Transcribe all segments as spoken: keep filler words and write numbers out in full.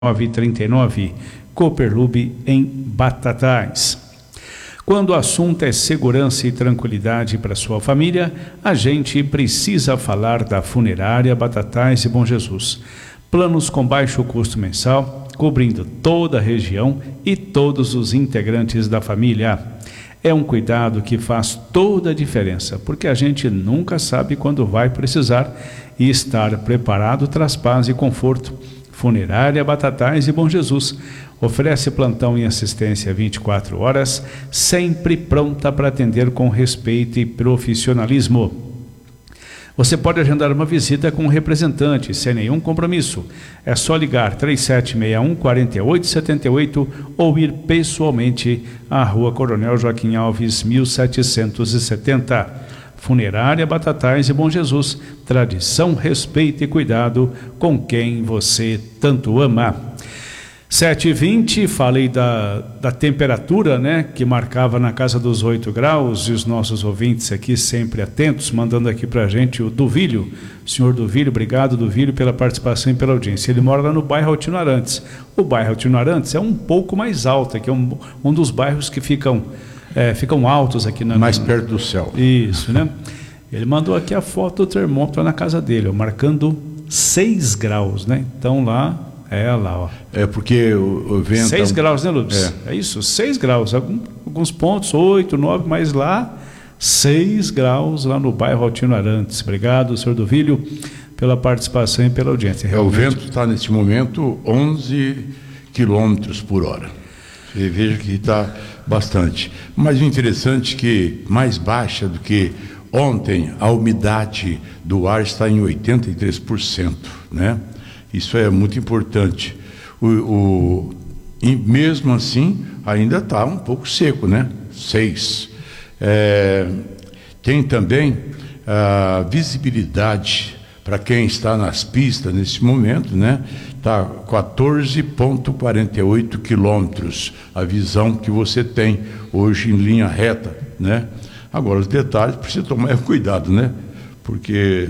nove trinta e nove, Cooperlube em Batatais. Quando o assunto é segurança e tranquilidade para sua família, a gente precisa falar da Funerária Batatais e Bom Jesus. Planos com baixo custo mensal, cobrindo toda a região e todos os integrantes da família. É um cuidado que faz toda a diferença, porque a gente nunca sabe quando vai precisar e estar preparado traz paz e conforto. Funerária Batatais e Bom Jesus oferece plantão e assistência vinte e quatro horas, sempre pronta para atender com respeito e profissionalismo. Você pode agendar uma visita com um representante, sem nenhum compromisso. É só ligar três sete seis um, quatro oito sete oito ou ir pessoalmente à Rua Coronel Joaquim Alves, mil setecentos e setenta. Funerária Batatais e Bom Jesus, tradição, respeito e cuidado com quem você tanto ama. sete e vinte, falei da, da temperatura, né, que marcava na casa dos oito graus, e os nossos ouvintes aqui sempre atentos, mandando aqui pra gente o Duvílio. Senhor Duvílio, obrigado Duvílio pela participação e pela audiência. Ele mora lá no bairro Altino Arantes. O bairro Altino Arantes é um pouco mais alto, que é um, um dos bairros que ficam... É, ficam altos aqui na... mais perto do céu. Isso, né? Ele mandou aqui a foto do termômetro na casa dele, ó, marcando seis graus, né? Então lá, é lá, ó. É porque o, o vento... seis graus, né, Lúcio? É. é isso, seis graus. Alguns pontos, oito, nove, mas lá, seis graus lá no bairro Altino Arantes. Obrigado, senhor Duvílio, pela participação e pela audiência. Realmente... É, o vento está, neste momento, onze quilômetros por hora. Você veja que está bastante. Mas o interessante é que, mais baixa do que ontem, a umidade do ar está em oitenta e três por cento, né? Isso é muito importante. O, o, e mesmo assim, ainda está um pouco seco, né? seis. É, tem também a visibilidade para quem está nas pistas nesse momento, né? Está quatorze vírgula quarenta e oito quilômetros a visão que você tem hoje em linha reta, né? Agora, os detalhes, precisa tomar cuidado, né? Porque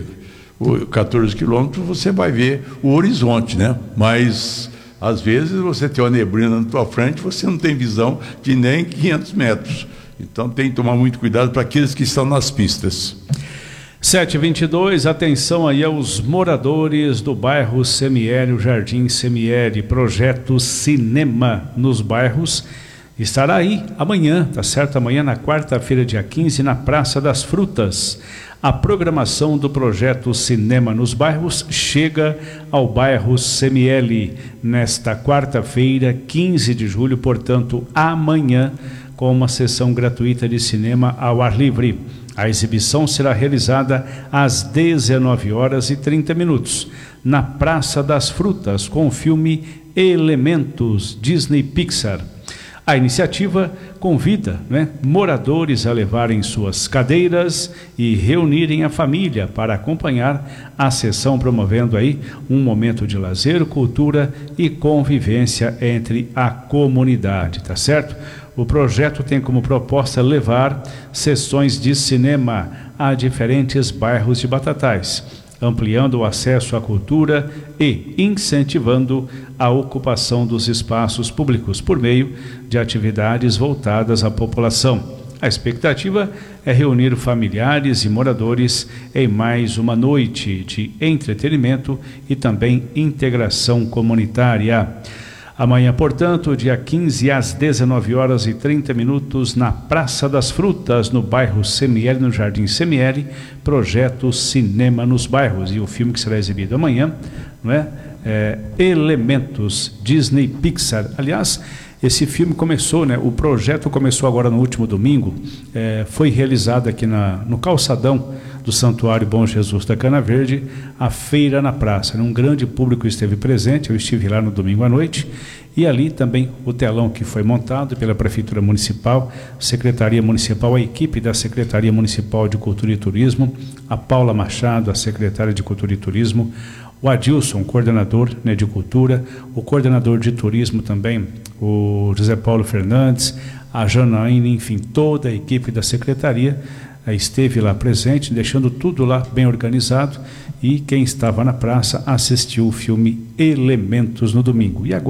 o quatorze quilômetros você vai ver o horizonte, né? Mas, às vezes, você tem uma neblina na tua frente, você não tem visão de nem quinhentos metros. Então, tem que tomar muito cuidado para aqueles que estão nas pistas. sete e vinte e dois, atenção aí aos moradores do bairro Semieri, o Jardim Semieri, projeto Cinema nos bairros, estará aí amanhã, tá certo? Amanhã na quarta-feira, dia quinze, na Praça das Frutas. A programação do projeto Cinema nos bairros chega ao bairro Semieri nesta quarta-feira, quinze de julho, portanto, amanhã, com uma sessão gratuita de cinema ao ar livre. A exibição será realizada às dezenove horas e trinta minutos, na Praça das Frutas, com o filme Elementos, Disney Pixar. A iniciativa convida, né, moradores a levarem suas cadeiras e reunirem a família para acompanhar a sessão, promovendo aí um momento de lazer, cultura e convivência entre a comunidade, tá certo? O projeto tem como proposta levar sessões de cinema a diferentes bairros de Batatais, ampliando o acesso à cultura e incentivando a ocupação dos espaços públicos por meio de atividades voltadas à população. A expectativa é reunir familiares e moradores em mais uma noite de entretenimento e também integração comunitária. Amanhã, portanto, dia quinze, às dezenove horas e trinta minutos, na Praça das Frutas, no bairro Semieri, no Jardim Semieri, projeto Cinema nos Bairros. E o filme que será exibido amanhã, não é? É Elementos, Disney Pixar. Aliás, esse filme começou, né? O projeto começou agora no último domingo, é, foi realizado aqui na, no calçadão do Santuário Bom Jesus da Cana Verde, a feira na praça. Um grande público esteve presente, eu estive lá no domingo à noite, e ali também o telão que foi montado pela Prefeitura Municipal, Secretaria Municipal, a equipe da Secretaria Municipal de Cultura e Turismo, a Paula Machado, a secretária de Cultura e Turismo, o Adilson, coordenador, né, de Cultura, o coordenador de Turismo também, o José Paulo Fernandes, a Janaína, enfim, toda a equipe da Secretaria, esteve lá presente, deixando tudo lá bem organizado, e quem estava na praça assistiu o filme Elementos no domingo. E agora